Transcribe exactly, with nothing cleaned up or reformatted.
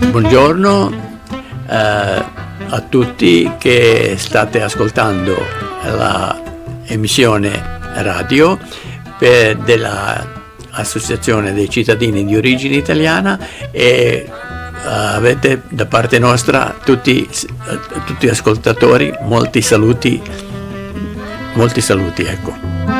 Buongiorno eh, a tutti che state ascoltando la emissione radio per, dell'Associazione dei cittadini di origine italiana e uh, avete da parte nostra tutti, tutti ascoltatori molti saluti, molti saluti ecco.